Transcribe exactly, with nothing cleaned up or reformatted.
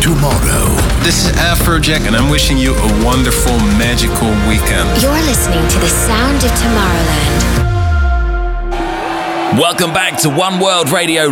tomorrow. This is Afrojack, and I'm wishing you a wonderful, magical weekend. You're listening to the sound of Tomorrowland. Welcome back to One World Radio.